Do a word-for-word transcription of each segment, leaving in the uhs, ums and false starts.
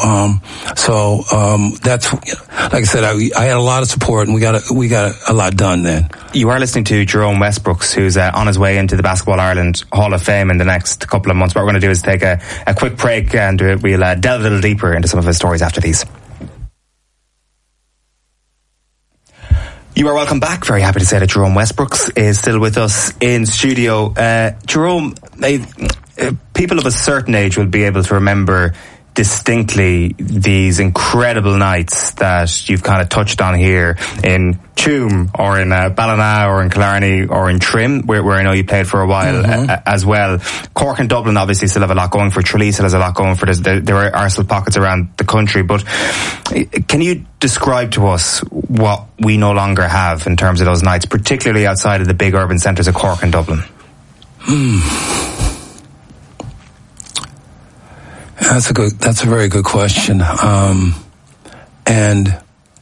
Um, so um, that's, like I said, I, I had a lot of support, and we got a, we got a, a lot done then. You are listening to Jerome Westbrooks, who's uh, on his way into the Basketball Ireland Hall of Fame in the next couple of months. What we're going to do is take a, a quick break, and we'll uh, delve a little deeper into some of his stories after these. You are welcome back. Very happy to say that Jerome Westbrooks is still with us in studio. Uh, Jerome, uh, uh, people of a certain age will be able to remember distinctly these incredible nights that you've kind of touched on here in Tuam, or in uh, Ballina, or in Killarney, or in Trim, where, where I know you played for a while mm-hmm. uh, as well. Cork and Dublin obviously still have a lot going for. Tralee still has a lot going for. There, there are still pockets around the country, but can you describe to us what we no longer have in terms of those nights, particularly outside of the big urban centres of Cork and Dublin? Hmm. That's a good. That's a very good question. Um, and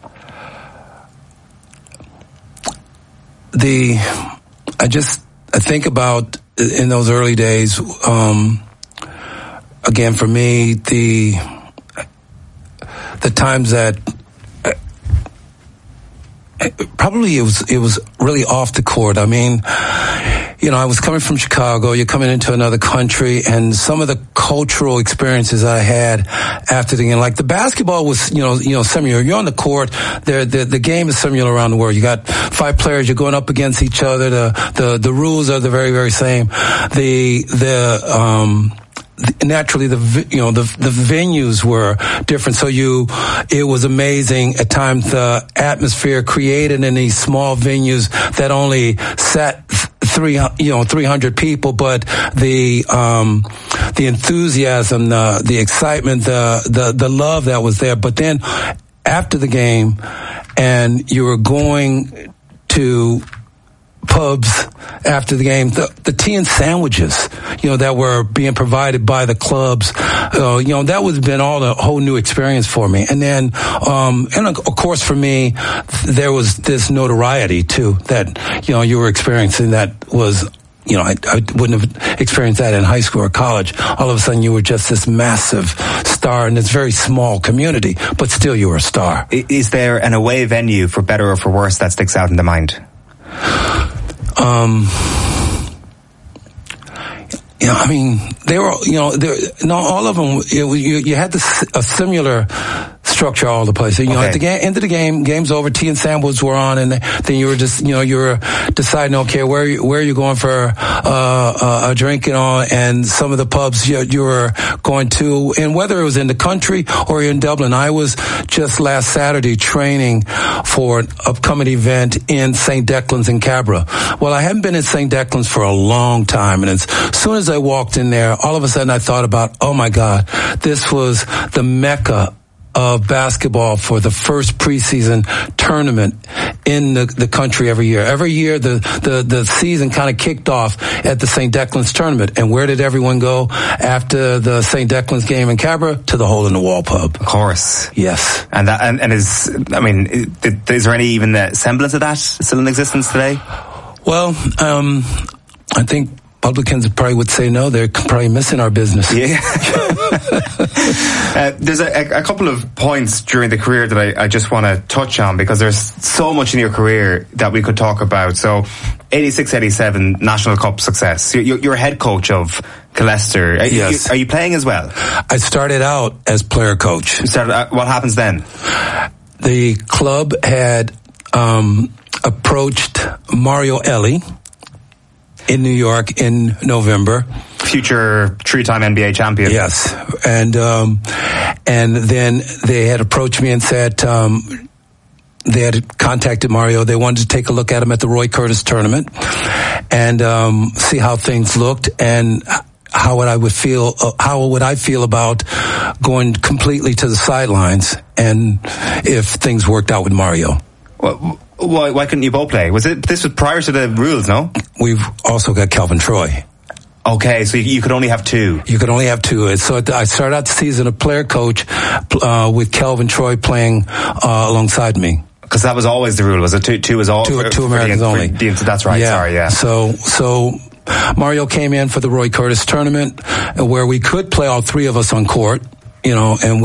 the, I just I think about in those early days. Um, again, for me, the the times that uh, probably it was it was really off the court. I mean, you know, I was coming from Chicago, you're coming into another country, and some of the cultural experiences I had after the game, like the basketball was, you know, you know, similar. You're on the court, the, the, the game is similar around the world. You got five players, you're going up against each other, the, the, the rules are the very, very same. The, the, um, naturally the you know the the venues were different, so you it was amazing at times the atmosphere created in these small venues that only sat three you know three hundred people, but the um the enthusiasm, the the excitement, the the the love that was there. But then after the game, and you were going to pubs after the game, the, the tea and sandwiches, you know, that were being provided by the clubs, uh, you know, that was been all a whole new experience for me. And then, um, and of course for me, there was this notoriety too that, you know, you were experiencing that was, you know, I, I wouldn't have experienced that in high school or college. All of a sudden you were just this massive star in this very small community, but still you were a star. Is there an away venue, for better or for worse, that sticks out in the mind? Um, you know, I mean, they were, you know, no, all of them, it, you, you had this, a similar structure all the place. You know, okay. At the game, end of the game, game's over, tea and sandwiches were on, and then you were just, you know, you were deciding, okay, where are you, where are you going for uh, uh, a drink and all, and some of the pubs you, you were going to, and whether it was in the country or in Dublin. I was just last Saturday training for an upcoming event in Saint Declan's in Cabra. Well, I hadn't been in Saint Declan's for a long time, and as soon as I walked in there, all of a sudden I thought about, oh my God, this was the Mecca of basketball for the first preseason tournament in the, the country every year. Every year, the, the, the season kind of kicked off at the Saint Declan's tournament. And where did everyone go after the Saint Declan's game in Cabra? To the Hole in the Wall pub. Of course. Yes. And that, and, and is, I mean, is there any even semblance of that still in existence today? Well, um, I think Publicans probably would say no. They're probably missing our business. Yeah. uh, there's a, a couple of points during the career that I, I just want to touch on, because there's so much in your career that we could talk about. So, eighty-six eighty-seven National Cup success. You're, you're head coach of Killester. Are, yes. you, are you playing as well? I started out as player coach. You started, uh, what happens then? The club had um, approached Mario Elie in New York in November. Future three-time N B A champion. Yes. And um, and then they had approached me and said um, they had contacted Mario. They wanted to take a look at him at the Roy Curtis tournament and um, see how things looked, and how would I would feel, uh, how would I feel about going completely to the sidelines, and if things worked out with Mario. Well, why, why couldn't you both play? Was it, this was prior to the rules, no? We've also got Kelvin Troy. Okay, so you could only have two. You could only have two. So I started out the season a player coach uh, with Kelvin Troy playing uh, alongside me. Because that was always the rule, was it? Two, two is all two, for, two for Americans the, only. The, that's right. Yeah. Sorry, yeah. So, so Mario came in for the Roy Curtis tournament, where we could play all three of us on court, you know, and.